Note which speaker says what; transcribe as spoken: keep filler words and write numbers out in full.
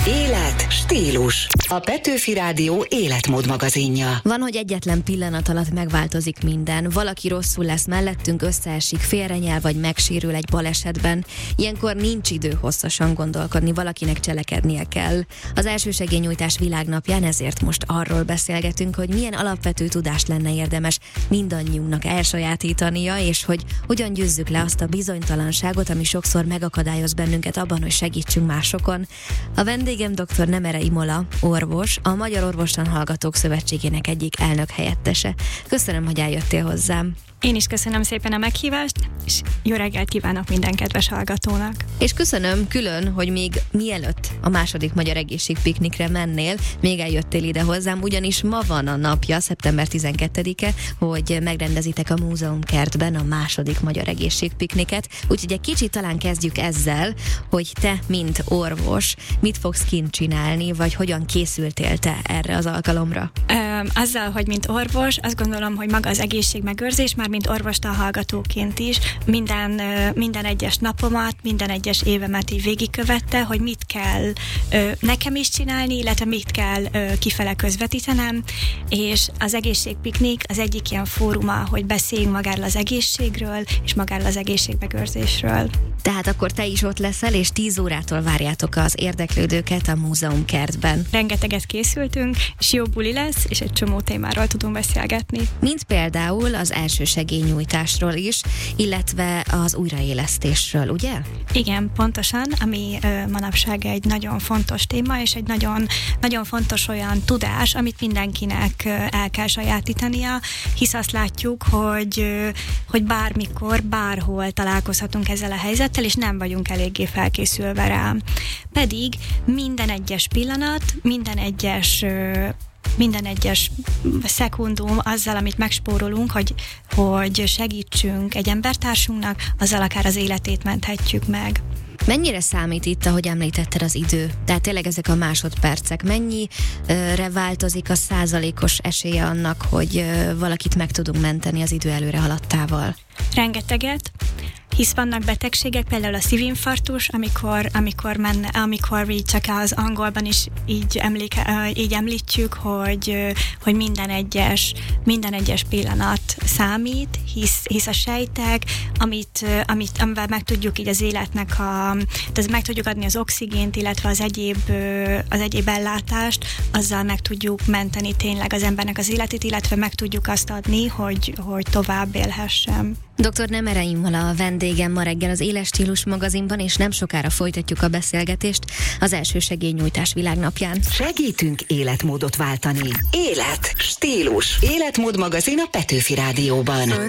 Speaker 1: Élet, stílus. A Petőfi Rádió életmód magazinja.
Speaker 2: Van, hogy egyetlen pillanat alatt megváltozik minden. Valaki rosszul lesz mellettünk, összeesik, félrenyel vagy megsérül egy balesetben. Ilyenkor nincs idő hosszasan gondolkodni, valakinek cselekednie kell. Az elsősegélynyújtás világnapján ezért most arról beszélgetünk, hogy milyen alapvető tudást lenne érdemes mindannyiunknak elsajátítania, és hogy hogyan győzzük le azt a bizonytalanságot, ami sokszor megakadályoz bennünket abban, hogy segítsünk másokon. A vendégem dr. Nemere Imola, orvos, a Magyar Orvostan Hallgatók Szövetségének egyik elnök helyettese. Köszönöm, hogy eljöttél hozzám.
Speaker 3: Én is köszönöm szépen a meghívást, és jó reggelt kívánok minden kedves hallgatónak.
Speaker 2: És köszönöm külön, hogy még mielőtt a második Magyar Egészségpiknikre mennél, még eljöttél ide hozzám, ugyanis ma van a napja, szeptember tizenkettedike, hogy megrendezitek a Múzeumkertben a második Magyar Egészségpikniket, úgyhogy egy kicsit talán kezdjük ezzel, hogy te, mint orvos, mit fogsz kint csinálni, vagy hogyan készültél te erre az alkalomra?
Speaker 3: Ö, azzal, hogy mint orvos, azt gondolom, hogy maga az egészségmegőrzés, már mint orvostan hallgatóként is, minden, minden egyes napomat, minden egyes évemet így végigkövette, hogy mit kell ö, nekem is csinálni, illetve mit kell ö, kifele közvetítenem, és az egészségpiknik az egyik ilyen fóruma, hogy beszéljünk magáról az egészségről, és magáról az egészségmegőrzésről.
Speaker 2: Tehát akkor te is ott leszel, és tíz órától várjátok az érdeklődőket a Múzeumkertben.
Speaker 3: Rengeteget készültünk, és jó buli lesz, és egy csomó témáról tudunk beszélgetni.
Speaker 2: Mint például az elsősegélynyújtásról is, illetve az újraélesztésről, ugye?
Speaker 3: Igen, pontosan, ami ö, manapság egy nagyon fontos téma, és egy nagyon, nagyon fontos olyan tudás, amit mindenkinek ö, el kell sajátítania, hisz azt látjuk, hogy, ö, hogy bármikor, bárhol találkozhatunk ezzel a helyzettel, és nem vagyunk eléggé felkészülve rá. Pedig minden egyes pillanat, minden egyes ö, minden egyes szekundum azzal, amit megspórolunk, hogy, hogy segítsünk egy embertársunknak, azzal akár az életét menthetjük meg.
Speaker 2: Mennyire számít itt, ahogy említetted, az idő? Tehát tényleg ezek a másodpercek, mennyire változik a százalékos esélye annak, hogy valakit meg tudunk menteni az idő előre haladtával?
Speaker 3: Rengeteget, hisz vannak betegségek, például a szívinfarktus, amikor, amikor, menne, amikor így csak az angolban is így, emléke, így említjük, hogy, hogy minden, egyes, minden egyes pillanat számít, hisz, hisz a sejtek, amit, amit, amivel meg tudjuk így az életnek a, tehát meg tudjuk adni az oxigént, illetve az egyéb, az egyéb ellátást, azzal meg tudjuk menteni tényleg az embernek az életét, illetve meg tudjuk azt adni, hogy, hogy tovább élhessen.
Speaker 2: doktor Nemere Imola a vendégem ma reggel az Éles Stílus magazinban, és nem sokára folytatjuk a beszélgetést az elsősegélynyújtás világnapján.
Speaker 1: Segítünk életmódot váltani. Élet, stílus. Életmód magazin a Petőfi Rádióban.